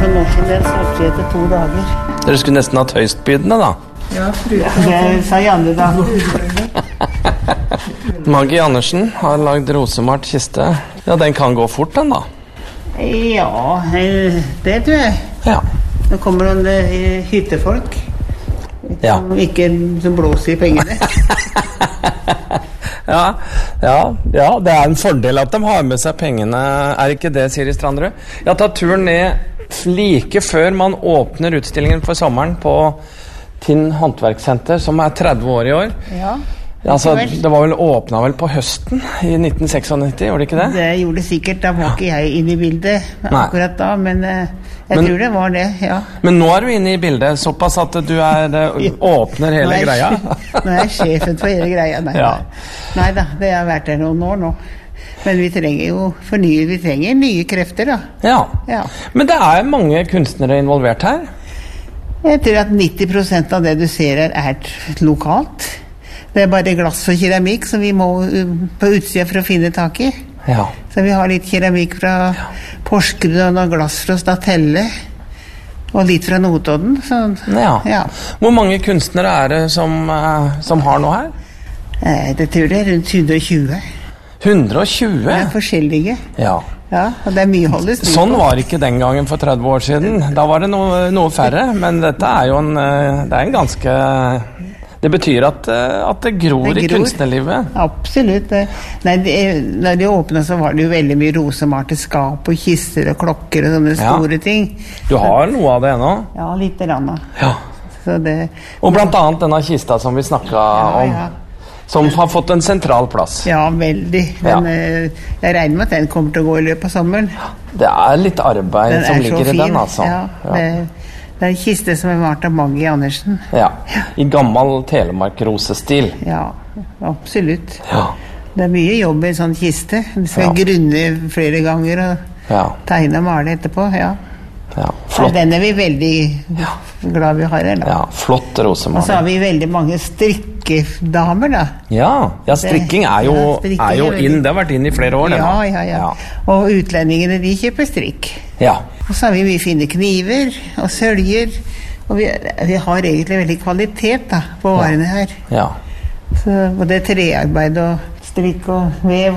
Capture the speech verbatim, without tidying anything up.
så nok en del solgte etter to dager. Dere skulle nesten hatt høystbydende da. Ja, det sa Janne da. Maggie Andersen har lagd rosemalt kiste. Ja, den kan gå fort den da. Ja, det tror jeg. Ja. Nå kommer noen hyttefolk. Ja. Som ikke som blåser i pengene. ja, ja, ja, det er en fordel at de har med seg pengene. Er ikke det, Siri Strandrud? Jeg har tatt turen ned like før man åpner utstillingen for sommeren på Tinn Håndverkssenter, som er tretti år i år. Ja. Altså, det var vel åpnet vel på høsten i nitten nittiosekstifire, gjorde det ikke det? Det gjorde det sikkert, da var ikke jeg inne i bildet akkurat da, men jeg men, tror det var det, ja. Men nå er du inne i bildet, såpass at du er, åpner hele nå greia. Nå er jeg sjefen for hele greia, nei, ja. nei da, det har vært der noen år nå. Men vi trenger jo fornye, vi trenger nye krefter da. Ja. ja, men det er mange kunstnere involvert her. Jeg tror at nitti prosent av det du ser her er lokalt. Det er bare glass og keramikk som vi må på utsida for å finne tak i. Ja. Så vi har litt keramikk fra ja. Porsgrunn og glass fra Statelle. Og litt fra Notodden. Så, ja. Ja. Hvor mange kunstnere er det som, som har noe her? Det tror jeg er rundt hundre og tjue. hundre og tjue? Det er forskjellige. Ja. Ja, og det er mye holdes. Sånn var ikke den gangen for tretti år siden. Da var det noe, noe færre, men dette er jo en, det er en ganske... Det betyr at, at det gror, det gror i kunstnerlivet. Absolutt. Nei, det, når de åpnet så var det jo veldig mye rosemalte skap og kister og klokker og sånne ja. Store ting. Du har noe av det ennå? Ja, litt rann. Ja. Så det, og blant annet denne kista som vi snakket ja, om, ja. Som har fått en sentral plass. Ja, veldig. Den, ja. Jeg regner med at den kommer til å gå i løpet av sommeren. Det er litt arbeid den som ligger i den, altså. Ja, ja. Det, Det er en kiste som er malt av Maggie Andersen. Ja, i gammel Telemark-rosestil. Ja, absolutt. Ja. Det er mye jobb i en sånn kiste. Du skal ja. Grunne flere ganger og ja. Tegne og male etterpå, ja. Ja, flott. Ja, den er vi veldig ja. Glad vi har her, da. Ja, flott rosemaling. Og så har vi veldig mange strikkedamer, da. Ja, ja strikking er jo, ja, er jo inn, det har vært inn i flere år, det ja, ja, ja, ja. Og utlendingene, de kjøper strikk. Ja. Og så har vi mye fine kniver og søljer, og vi, vi har egentlig veldig kvalitet da, på varene her. Ja. Så både trearbeid og strikk og vev